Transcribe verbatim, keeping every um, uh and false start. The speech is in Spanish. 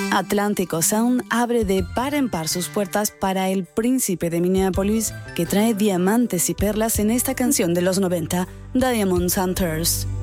Atlántico Sound abre de par en par sus puertas para el príncipe de Minneapolis, que trae diamantes y perlas en esta canción de los noventa, Diamond Hunters.